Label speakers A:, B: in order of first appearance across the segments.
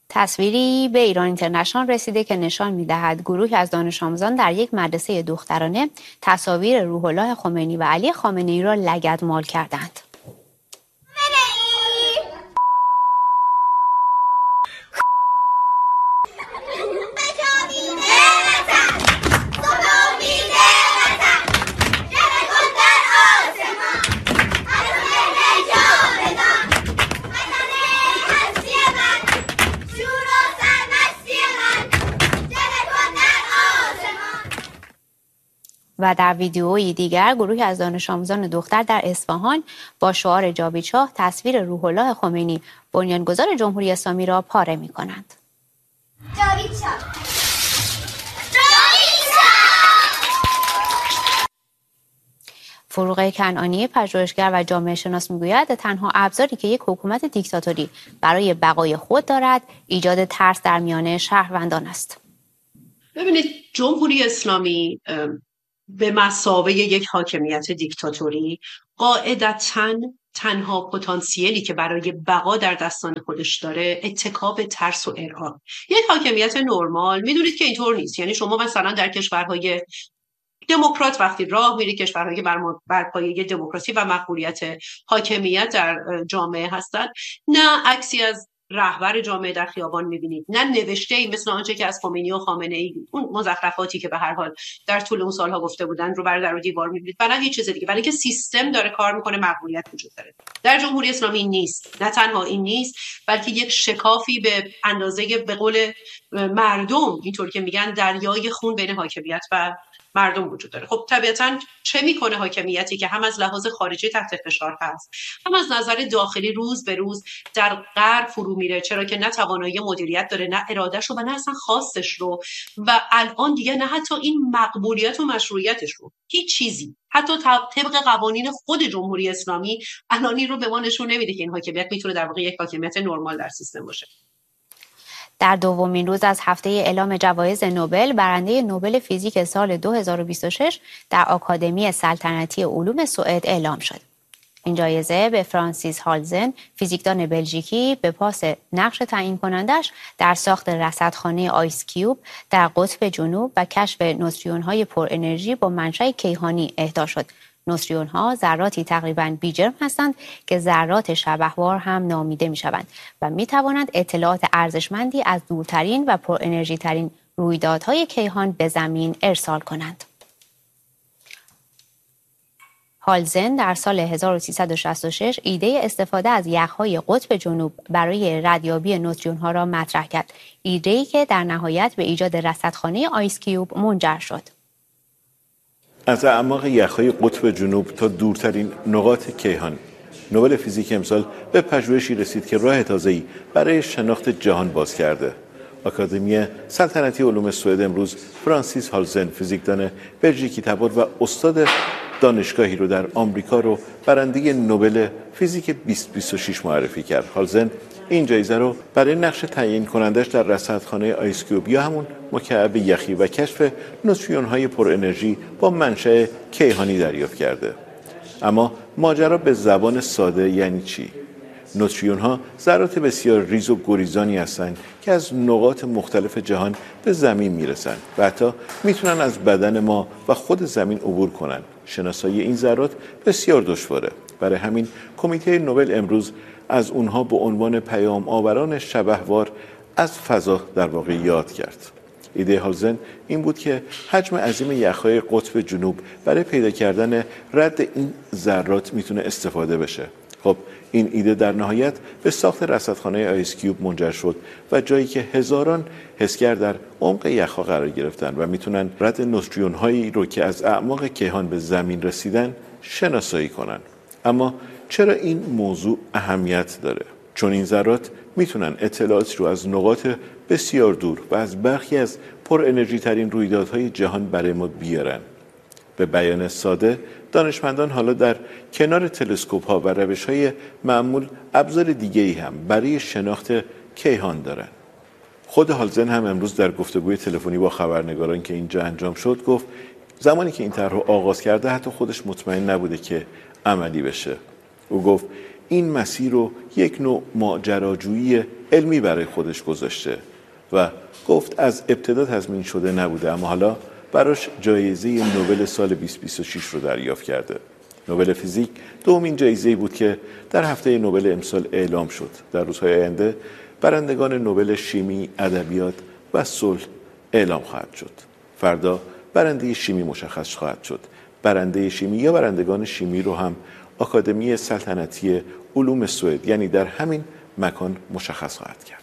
A: تصویری به ایران اینترنشنال رسیده که نشان می‌دهد گروهی از دانش آموزان در یک مدرسه دخترانه تصاویر روح الله خمینی و علی خامنه‌ای را لگدمال کردند. و در ویدیویی دیگر گروهی از دانش آموزان دختر در اصفهان با شعار جاوید شاه تصویر روح الله خمینی بنیانگذار جمهوری اسلامی را پاره می‌کنند. جاوید شاه، جاوید شاه. فروغ کنعانی پژوهشگر و جامعه شناس میگوید تنها ابزاری که یک حکومت دیکتاتوری برای بقای خود دارد ایجاد ترس در میان شهروندان است.
B: ببینید جمهوری اسلامی به مثابه یک حاکمیت دیکتاتوری قاعدتاً تنها پتانسیلی که برای بقا در دستان خودش داره اتکا به ترس و ارعاب. یک حاکمیت نرمال میدونید که اینطور نیست. یعنی شما مثلا در کشورهای دموکرات وقتی راه میری، کشورهایی که بر پایه دموکراسی و مقبولیت حاکمیت در جامعه هستند، نه عکسی از رهبر جامعه در خیابان میبینید، نه نوشته ای مثل آنچه که از خمینی و خامنه ای، اون مزخرفاتی که به هر حال در طول اون سالها گفته بودن رو بر در و دیوار میبینید، برای هیچ چیز دیگه، برای اینکه سیستم داره کار میکنه، مقبولیت وجود داره. در جمهوری اسلامی نیست. نه تنها این نیست، بلکه یک شکافی به اندازه به قول مردم اینطور که میگن دریای خون بین حاکمیت و مردم وجود داره. خب طبیعتاً چه میکنه حاکمیتی که هم از لحاظ خارجی تحت فشار هست، هم از نظر داخلی روز به روز در غر فرو میره، چرا که نه توانایی مدیریت داره، نه ارادهش رو و نه اصلا خواستش رو، و الان دیگه نه حتی این مقبولیت و مشروعیتش رو، هیچ چیزی حتی طبق قوانین خود جمهوری اسلامی الانی رو به ما نشون نمیده که این حاکمیت میتونه در واقع یک حاکمیت نرمال در سیستم باشه.
A: در دومین روز از هفته اعلام جوایز نوبل، برنده نوبل فیزیک سال 2026 در آکادمی سلطنتی علوم سوئد اعلام شد. این جایزه به فرانسیس هالزن، فیزیکدان بلژیکی، به پاس نقش تعیین کنندش در ساخت رصدخانه آیس کیوب در قطب جنوب و کشف نوترینوهای پر انرژی با منشأ کیهانی اهدا شد. نوترینوها ذراتی تقریباً بی‌جرم هستند که ذرات شبحوار هم نامیده می‌شوند و می‌توانند اطلاعات ارزشمندی از دورترین و پر انرژی ترین رویدادهای کیهان به زمین ارسال کنند. هالزن در سال 1366 ایده استفاده از یخ‌های قطب جنوب برای ردیابی نوترینوها را مطرح کرد، ایده‌ای که در نهایت به ایجاد رصدخانه آیس کیوب منجر شد.
C: از اعماق یخ‌های قطب جنوب تا دورترین نقاط کیهان، نوبل فیزیک امسال به پژوهشی رسید که راه تازه‌ای برای شناخت جهان باز کرده. آکادمی سلطنتی علوم سوئد امروز فرانسیس هالزن، فیزیکدان بلژیکی تبار و استاد دانشگاهی رو در آمریکا رو برنده نوبل فیزیک 2026 معرفی کرد. هالزن این جایزه رو برای نقش تعیین کنندش در رصدخانه آیس کیوب یا همون مکعب یخی و کشف نوترینوهای پر انرژی با منشأ کیهانی دریافت کرده. اما ماجرا به زبان ساده یعنی چی؟ نوترینوها ذرات بسیار ریز و گریزانی هستند که از نقاط مختلف جهان به زمین میرسند و حتی میتونن از بدن ما و خود زمین عبور کنند. شناسایی این ذرات بسیار دشواره. برای همین کمیته نوبل امروز از اونها به عنوان پیام آوران شبحوار از فضا در واقع یاد کرد. ایده هالزن این بود که حجم عظیم یخ‌های قطب جنوب برای پیدا کردن رد این ذرات میتونه استفاده بشه. خب این ایده در نهایت به ساخت رصدخانه آیس کیوب منجر شد و جایی که هزاران حسگر در عمق یخ‌ها قرار گرفتن و میتونن رد نوترینوهایی رو که از اعماق کیهان به زمین رسیدن شناسایی کنن. اما چرا این موضوع اهمیت داره؟ چون این ذرات میتونن اطلاعاتی رو از نقاط بسیار دور و از برخی از پر انرژی ترین رویدادهای جهان برای ما بیارن. به بیان ساده، دانشمندان حالا در کنار تلسکوپ‌ها و روش‌های معمول ابزار دیگه‌ای هم برای شناخت کیهان دارن. خود هالزن هم امروز در گفتگوی تلفنی با خبرنگاران که اینجا انجام شد گفت زمانی که این طرح رو آغاز کرده حتی خودش مطمئن نبوده که عملی بشه. او گفت این مسیر رو یک نوع ماجراجویی علمی برای خودش گذاشته و گفت از ابتدا تضمین شده نبوده، اما حالا براش جایزه نوبل سال 2026 رو دریافت کرده. نوبل فیزیک دومین جایزه‌ای بود که در هفته نوبل امسال اعلام شد. در روزهای آینده برندگان نوبل شیمی، ادبیات و صلح اعلام خواهد شد. فردا برنده شیمی مشخص خواهد شد. برنده شیمی یا برندگان شیمی رو هم آکادمی سلطنتی علوم سوئد، یعنی در همین مکان، مشخص خواهد کرد.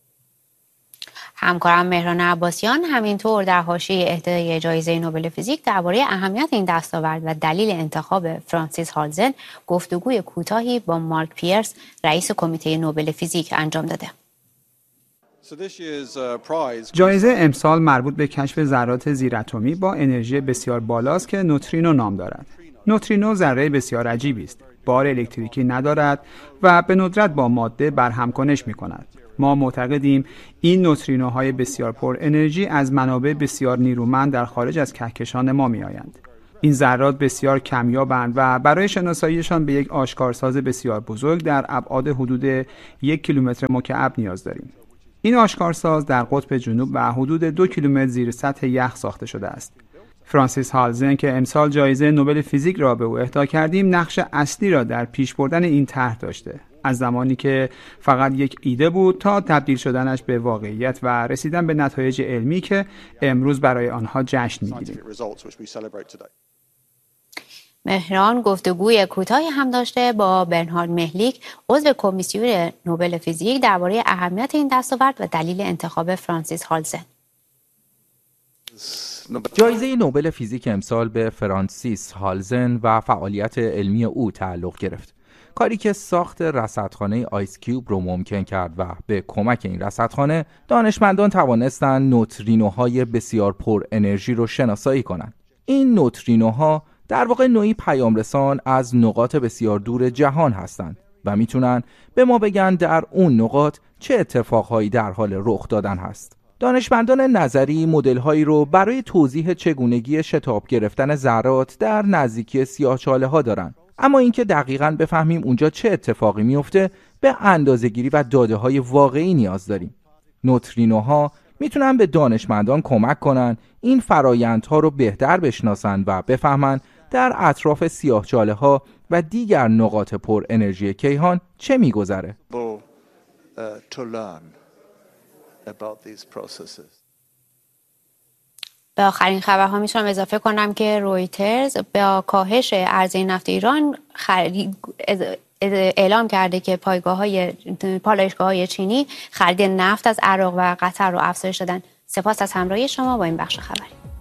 A: همکارم مهران عباسیان همینطور در حاشیه اهدای جایزه نوبل فیزیک درباره اهمیت این دستاورد و دلیل انتخاب فرانسیس هالزن گفتگوی کوتاهی با مارک پیرس، رئیس کمیته نوبل فیزیک، انجام داده.
D: جایزه امسال مربوط به کشف ذرات زیراتمی با انرژی بسیار بالاست که نوترینو نام دارد. نوترینو ذره بسیار عجیبی است. بار الکتریکی ندارد و به ندرت با ماده برهمکنش می‌کند. ما معتقدیم این نوترینوهای بسیار پر انرژی از منابع بسیار نیرومند در خارج از کهکشان ما می‌آیند. این ذرات بسیار کمیابند و برای شناساییشان به یک آشکارساز بسیار بزرگ در ابعاد حدود 1 کیلومتر مکعب نیاز داریم. این آشکارساز در قطب جنوب و حدود 2 کیلومتر زیر سطح یخ ساخته شده است. فرانسیس هالزن که امسال جایزه نوبل فیزیک را به او اهدا کردیم، نقش اصلی را در پیش بردن این طرح داشته. از زمانی که فقط یک ایده بود تا تبدیل شدنش به واقعیت و رسیدن به نتایج علمی که امروز برای آنها جشن می‌گیریم.
A: مهران گفتگوی کوتاهی هم داشته با برنارد مهلیک، عضو کمیسیون نوبل فیزیک، درباره اهمیت این دستاورد و دلیل انتخاب فرانسیس هالزن.
E: جایزه نوبل فیزیک امسال به فرانسیس هالزن و فعالیت علمی او تعلق گرفت. کاری که ساخت رصدخانه آیس کیوب رو ممکن کرد و به کمک این رصدخانه دانشمندان توانستند نوترینوهای بسیار پر انرژی رو شناسایی کنند. این نوترینوها در واقع نوعی پیامرسان از نقاط بسیار دور جهان هستند و میتونن به ما بگن در اون نقاط چه اتفاقهایی در حال رخ دادن هست. دانشمندان نظری مدل‌هایی رو برای توضیح چگونگی شتاب گرفتن ذرات در نزدیکی سیاه‌چاله‌ها دارن. اما اینکه دقیقاً بفهمیم اونجا چه اتفاقی میفته، به اندازه‌گیری و داده‌های واقعی نیاز داریم. نوترینوها میتونن به دانشمندان کمک کنن این فرایندها رو بهتر بشناسن و بفهمن در اطراف سیاه‌چاله‌ها و دیگر نقاط پر انرژی کیهان چه میگذره.
A: به آخرین خبرها میتونم اضافه کنم که رویترز با کاهش عرضه نفت ایران اعلام کرده که پالایشگاه‌های چینی خرید نفت از عراق و قطر رو افزایش دادن. سپاس از همراهی شما با این بخش خبری.